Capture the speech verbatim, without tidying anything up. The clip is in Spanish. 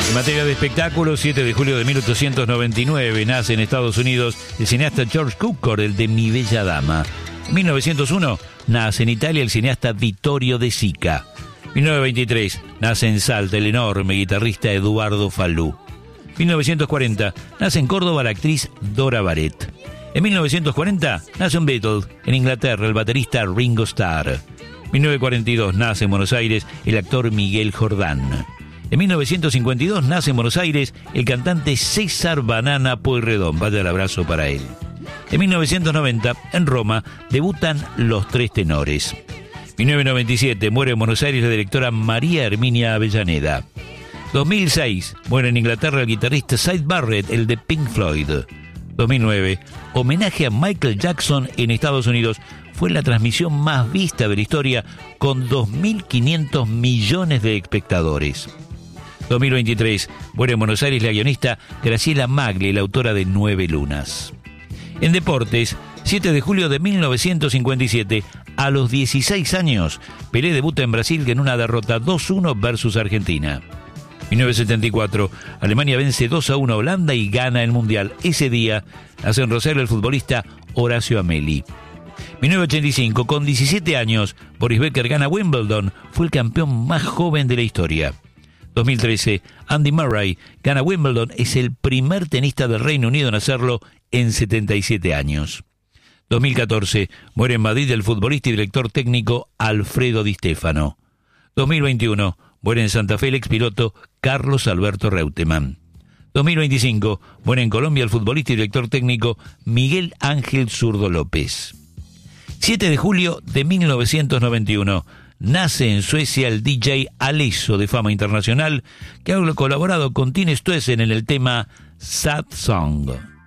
En materia de espectáculos, siete de julio de mil ochocientos noventa y nueve nace en Estados Unidos el cineasta George Cukor, el de Mi Bella Dama. En mil novecientos uno nace en Italia el cineasta Vittorio De Sica. En mil novecientos veintitrés nace en Salta el enorme guitarrista Eduardo Falú. En mil novecientos cuarenta nace en Córdoba la actriz Dora Baret. En mil novecientos cuarenta nace un Beatle en Inglaterra, el baterista Ringo Starr. En mil novecientos cuarenta y dos nace en Buenos Aires el actor Miguel Jordán. En mil novecientos cincuenta y dos nace en Buenos Aires el cantante César Banana Pueyrredón. Vaya el abrazo para él. En mil novecientos noventa, en Roma, debutan Los Tres Tenores. En mil novecientos noventa y siete muere en Buenos Aires la directora María Herminia Avellaneda. dos mil seis muere en Inglaterra el guitarrista Syd Barrett, el de Pink Floyd. dos mil nueve, homenaje a Michael Jackson en Estados Unidos. Fue la transmisión más vista de la historia con dos mil quinientos millones de espectadores. dos mil veintitrés, muere en Buenos Aires la guionista Graciela Magli, la autora de Nueve Lunas. En deportes, siete de julio de mil novecientos cincuenta y siete, a los dieciséis años, Pelé debuta en Brasil en una derrota dos uno versus Argentina. mil novecientos setenta y cuatro, Alemania vence dos a uno a Holanda y gana el Mundial. Ese día nace en Rosario el futbolista Horacio Ameli. mil novecientos ochenta y cinco, con diecisiete años, Boris Becker gana Wimbledon, fue el campeón más joven de la historia. dos mil trece, Andy Murray gana Wimbledon, es el primer tenista del Reino Unido en hacerlo en setenta y siete años. dos mil catorce, muere en Madrid el futbolista y director técnico Alfredo Di Stéfano. dos mil veintiuno, muere en Santa Fe el expiloto Carlos Alberto Reutemann. dos mil veinticinco, muere en Colombia el futbolista y director técnico Miguel Ángel Zurdo López. siete de julio de mil novecientos noventa y uno, nace en Suecia el D J Alesso, de fama internacional, que ha colaborado con Tine Stoessel en el tema Sad Song.